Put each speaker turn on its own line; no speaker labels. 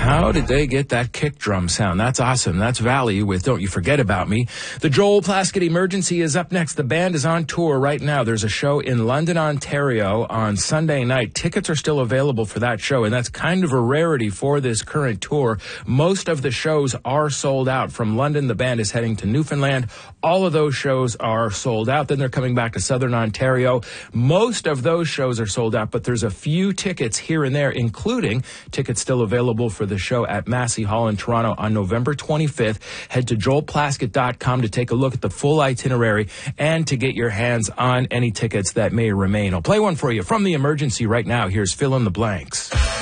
How did they get that kick drum sound? That's awesome. That's Valley with Don't You Forget About Me. The Joel Plaskett Emergency is up next. The band is on tour right now. There's a show in London, Ontario on Sunday night. Tickets are still available for that show, and that's kind of a rarity for this current tour. Most of the shows are sold out. From London, the band is heading to Newfoundland. All of those shows are sold out. Then they're coming back to Southern Ontario. Most of those shows are sold out, but there's a few tickets here and there, including tickets still available for the show at Massey Hall in Toronto on November 25th. Head to joelplaskett.com to take a look at the full itinerary and to get your hands on any tickets that may remain. I'll play one for you from the Emergency right now. Here's Fill in the Blanks.